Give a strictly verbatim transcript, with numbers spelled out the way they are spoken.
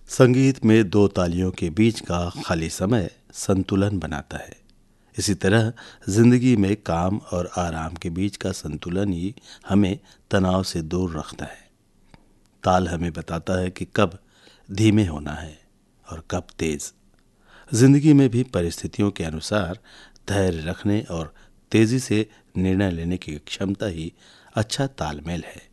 संगीत में दो तालियों के बीच का खाली समय संतुलन बनाता है। इसी तरह जिंदगी में काम और आराम के बीच का संतुलन ही हमें तनाव से दूर रखता है। ताल हमें बताता है कि कब धीमे होना है और कब तेज। जिंदगी में भी परिस्थितियों के अनुसार धैर्य रखने और तेजी से निर्णय लेने की क्षमता ही अच्छा तालमेल है।